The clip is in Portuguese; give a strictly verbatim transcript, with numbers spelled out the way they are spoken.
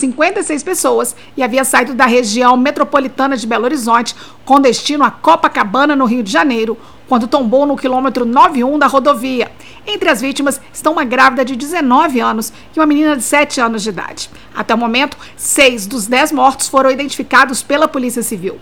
cinquenta e seis pessoas e havia saído da região metropolitana de Belo Horizonte com destino a Copacabana, no Rio de Janeiro, quando tombou no quilômetro noventa e um da rodovia. Entre as vítimas estão uma grávida de dezenove anos e uma menina de sete anos de idade. Até o momento, seis dos dez mortos foram identificados pela Polícia Civil.